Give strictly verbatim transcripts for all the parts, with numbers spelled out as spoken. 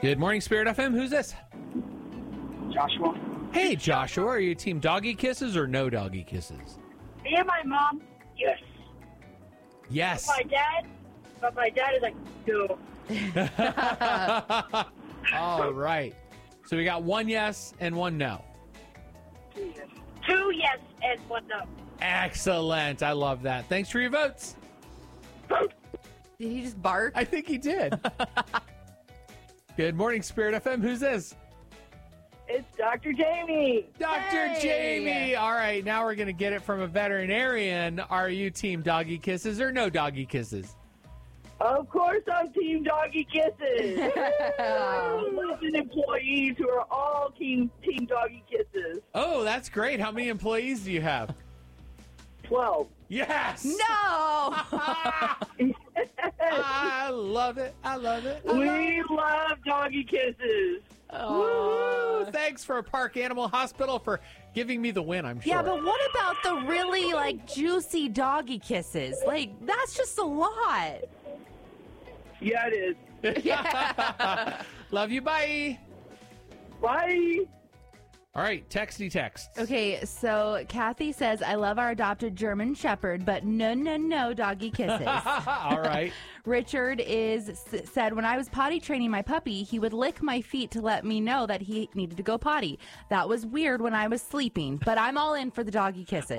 Good morning, Spirit F M. Who's this? Joshua. Hey, Joshua. Are you team doggy kisses or no doggy kisses? Me and my mom, yes. Yes. My dad, but my dad is like, no. All right. So we got one yes and one no. Two yes. Two yes and one no. Excellent. I love that. Thanks for your votes. Did he just bark? I think he did. Good morning, Spirit F M. Who's this? It's Doctor Jamie. Doctor Hey. Jamie. All right, now we're going to get it from a veterinarian. Are you team doggy kisses or no doggy kisses? Of course I'm Team Doggy Kisses. eleven employees who are all Team Team Doggy Kisses. Oh, that's great. How many employees do you have? Twelve. Yes. No! I love it. I love it. I love it. We love Doggy Kisses. Woo! Thanks for Park Animal Hospital for giving me the win, I'm sure. Yeah, but what about the really, like, juicy doggy kisses? Like, that's just a lot. Yeah, it is. Love you. Bye. Bye. All right, texty text. Okay, so Kathy says, I love our adopted German Shepherd, but no, no, no doggy kisses. All right. Richard is s- said, when I was potty training my puppy, he would lick my feet to let me know that he needed to go potty. That was weird when I was sleeping, but I'm all in for the doggy kisses.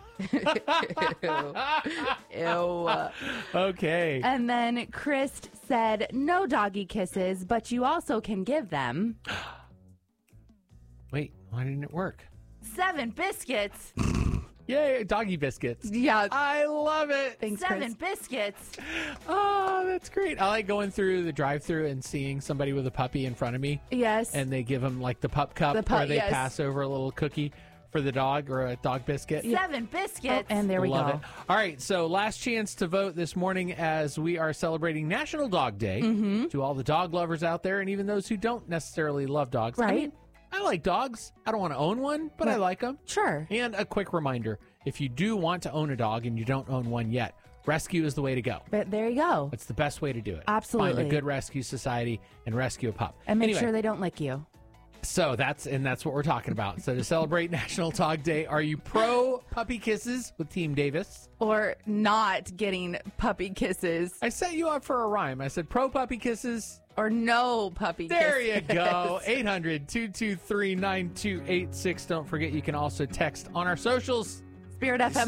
Ew. Ew. Okay. And then Chris said, no doggy kisses, but you also can give them Wait, why didn't it work? seven biscuits. Yay, doggy biscuits. Yeah. I love it. Thanks, seven biscuits. Oh, that's great. I like going through the drive-thru and seeing somebody with a puppy in front of me, Yes. and they give them like the pup cup, The pup- or they yes. pass over a little cookie for the dog or a dog biscuit. Seven biscuits. Oh, and there we Love go. it. All right, so last chance to vote this morning as we are celebrating National Dog Day. Mm-hmm. To all the dog lovers out there, and even those who don't necessarily love dogs. I Right. mean, I like dogs. I don't want to own one, but I like them. Sure. And a quick reminder, if you do want to own a dog and you don't own one yet, rescue is the way to go. But there you go. It's the best way to do it. Absolutely. Find a good rescue society and rescue a pup. And make Anyway, sure they don't lick you. So that's and that's what we're talking about. So to celebrate National Dog Day, are you pro puppy kisses with Team Davis? Or not getting puppy kisses. I set you up for a rhyme. I said pro puppy kisses. Or no puppy There kisses. you go. eight hundred, two two three, nine two eight six. Don't forget you can also text on our socials. Spirit F M